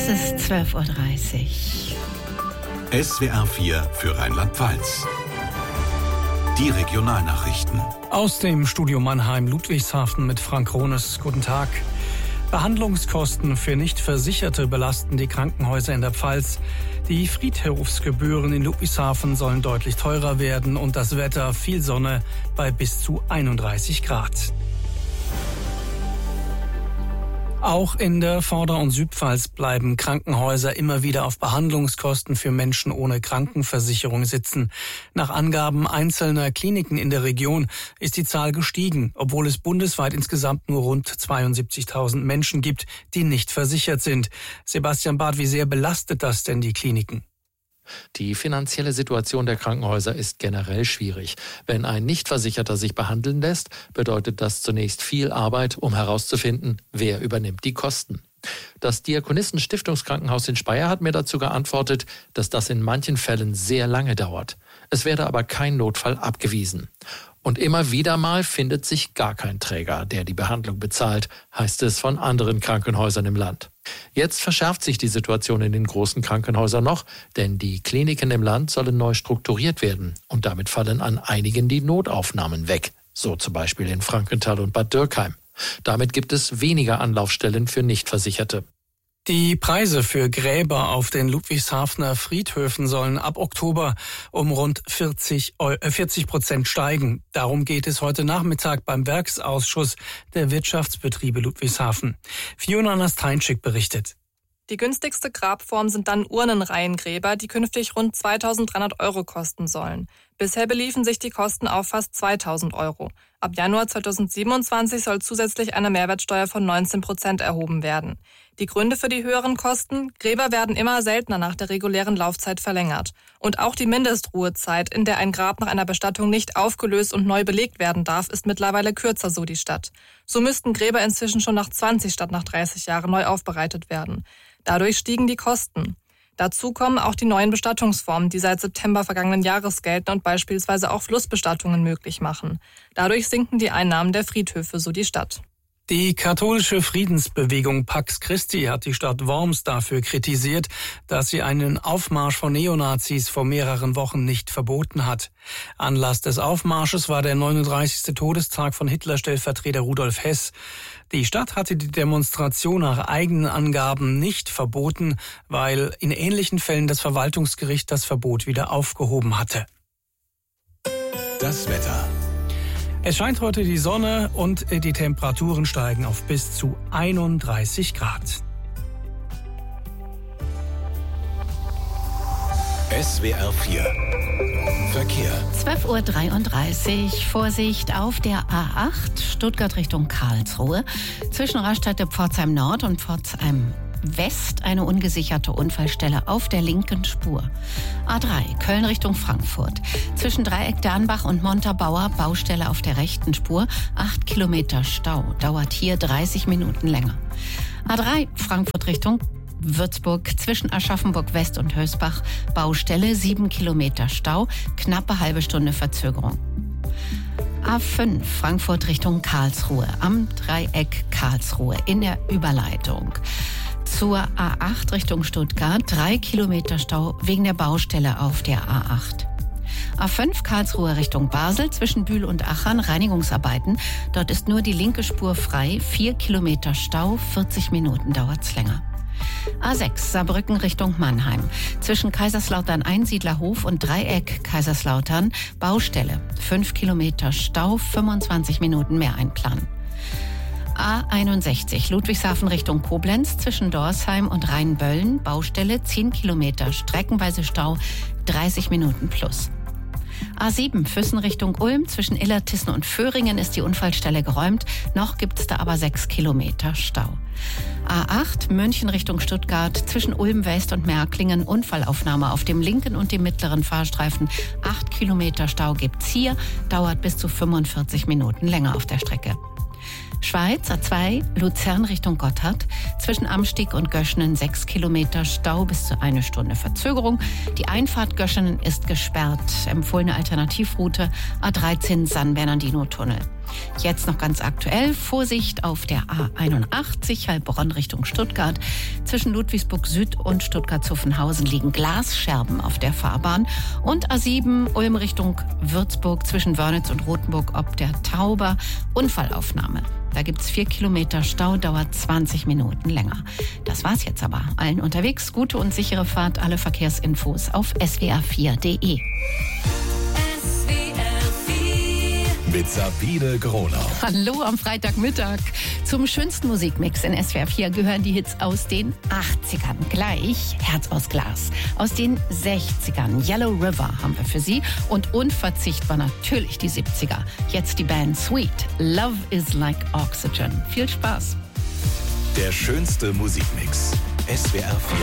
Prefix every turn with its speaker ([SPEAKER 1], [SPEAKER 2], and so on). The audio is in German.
[SPEAKER 1] Es ist 12:30 Uhr.
[SPEAKER 2] SWR 4 für Rheinland-Pfalz. Die Regionalnachrichten.
[SPEAKER 3] Aus dem Studio Mannheim Ludwigshafen mit Frank Rohnes. Guten Tag. Behandlungskosten für Nichtversicherte belasten die Krankenhäuser in der Pfalz. Die Friedhofsgebühren in Ludwigshafen sollen deutlich teurer werden und das Wetter viel Sonne bei bis zu 31 Grad. Auch in der Vorder- und Südpfalz bleiben Krankenhäuser immer wieder auf Behandlungskosten für Menschen ohne Krankenversicherung sitzen. Nach Angaben einzelner Kliniken in der Region ist die Zahl gestiegen, obwohl es bundesweit insgesamt nur rund 72.000 Menschen gibt, die nicht versichert sind. Sebastian Barth, wie sehr belastet das denn die Kliniken?
[SPEAKER 4] Die finanzielle Situation der Krankenhäuser ist generell schwierig. Wenn ein Nichtversicherter sich behandeln lässt, bedeutet das zunächst viel Arbeit, um herauszufinden, wer übernimmt die Kosten. Das Diakonissen-Stiftungskrankenhaus in Speyer hat mir dazu geantwortet, dass das in manchen Fällen sehr lange dauert. Es werde aber kein Notfall abgewiesen. Und immer wieder mal findet sich gar kein Träger, der die Behandlung bezahlt, heißt es von anderen Krankenhäusern im Land. Jetzt verschärft sich die Situation in den großen Krankenhäusern noch, denn die Kliniken im Land sollen neu strukturiert werden. Und damit fallen an einigen die Notaufnahmen weg, so zum Beispiel in Frankenthal und Bad Dürkheim. Damit gibt es weniger Anlaufstellen für Nichtversicherte.
[SPEAKER 3] Die Preise für Gräber auf den Ludwigshafener Friedhöfen sollen ab Oktober um rund 40% steigen. Darum geht es heute Nachmittag beim Werksausschuss der Wirtschaftsbetriebe Ludwigshafen. Fiona Nasteinczyk berichtet.
[SPEAKER 5] Die günstigste Grabform sind dann Urnenreihengräber, die künftig rund 2.300 € kosten sollen. Bisher beliefen sich die Kosten auf fast 2.000 €. Ab Januar 2027 soll zusätzlich eine Mehrwertsteuer von 19% erhoben werden. Die Gründe für die höheren Kosten: Gräber werden immer seltener nach der regulären Laufzeit verlängert. Und auch die Mindestruhezeit, in der ein Grab nach einer Bestattung nicht aufgelöst und neu belegt werden darf, ist mittlerweile kürzer, so die Stadt. So müssten Gräber inzwischen schon nach 20 statt nach 30 Jahren neu aufbereitet werden. Dadurch stiegen die Kosten. Dazu kommen auch die neuen Bestattungsformen, die seit September vergangenen Jahres gelten und beispielsweise auch Flussbestattungen möglich machen. Dadurch sinken die Einnahmen der Friedhöfe, so die Stadt.
[SPEAKER 3] Die katholische Friedensbewegung Pax Christi hat die Stadt Worms dafür kritisiert, dass sie einen Aufmarsch von Neonazis vor mehreren Wochen nicht verboten hat. Anlass des Aufmarsches war der 39. Todestag von Hitler-Stellvertreter Rudolf Hess. Die Stadt hatte die Demonstration nach eigenen Angaben nicht verboten, weil in ähnlichen Fällen das Verwaltungsgericht das Verbot wieder aufgehoben hatte.
[SPEAKER 2] Das Wetter.
[SPEAKER 3] Es scheint heute die Sonne und die Temperaturen steigen auf bis zu 31 Grad.
[SPEAKER 2] SWR 4 Verkehr.
[SPEAKER 1] 12:33 Uhr. Vorsicht auf der A8 Stuttgart Richtung Karlsruhe. Zwischen Raststätte Pforzheim Nord und Pforzheim West eine ungesicherte Unfallstelle auf der linken Spur. A3 Köln Richtung Frankfurt. Zwischen Dreieck Dernbach und Montabaur Baustelle auf der rechten Spur. 8 Kilometer Stau. Dauert hier 30 Minuten länger. A3 Frankfurt Richtung Würzburg zwischen Aschaffenburg West und Hösbach Baustelle. 7 Kilometer Stau. Knappe halbe Stunde Verzögerung. A5 Frankfurt Richtung Karlsruhe. Am Dreieck Karlsruhe in der Überleitung zur A8 Richtung Stuttgart 3 Kilometer Stau wegen der Baustelle auf der A8. A5 Karlsruhe Richtung Basel zwischen Bühl und Achern Reinigungsarbeiten. Dort ist nur die linke Spur frei. 4 Kilometer Stau, 40 Minuten dauert's länger. A6 Saarbrücken Richtung Mannheim. Zwischen Kaiserslautern Einsiedlerhof und Dreieck Kaiserslautern Baustelle. 5 Kilometer Stau, 25 Minuten mehr einplanen. A61 Ludwigshafen Richtung Koblenz zwischen Dorsheim und Rheinböllen Baustelle 10 Kilometer streckenweise Stau 30 Minuten plus. A7 Füssen Richtung Ulm zwischen Illertissen und Föhringen ist die Unfallstelle geräumt, noch gibt's da aber 6 Kilometer Stau. A8 München Richtung Stuttgart zwischen Ulm West und Märklingen Unfallaufnahme auf dem linken und dem mittleren Fahrstreifen. 8 Kilometer Stau gibt's hier, dauert bis zu 45 Minuten länger auf der Strecke. Schweiz A2 Luzern Richtung Gotthard. Zwischen Amstieg und Göschenen 6 Kilometer Stau bis zu 1 Stunde Verzögerung. Die Einfahrt Göschenen ist gesperrt. Empfohlene Alternativroute A13 San Bernardino Tunnel. Jetzt noch ganz aktuell. Vorsicht auf der A81 Heilbronn Richtung Stuttgart. Zwischen Ludwigsburg Süd und Stuttgart-Zuffenhausen liegen Glasscherben auf der Fahrbahn. Und A7 Ulm Richtung Würzburg zwischen Wörnitz und Rothenburg ob der Tauber. Unfallaufnahme. Da gibt's 4 Kilometer Stau, dauert 20 Minuten länger. Das war's jetzt aber. Allen unterwegs, gute und sichere Fahrt, alle Verkehrsinfos auf swr4.de.
[SPEAKER 2] Mit Sabine Gronau.
[SPEAKER 1] Hallo am Freitagmittag. Zum schönsten Musikmix in SWR4 gehören die Hits aus den 80ern. Gleich Herz aus Glas. Aus den 60ern Yellow River haben wir für Sie. Und unverzichtbar natürlich die 70er. Jetzt die Band Sweet. Love is like oxygen. Viel Spaß.
[SPEAKER 2] Der schönste Musikmix. SWR4.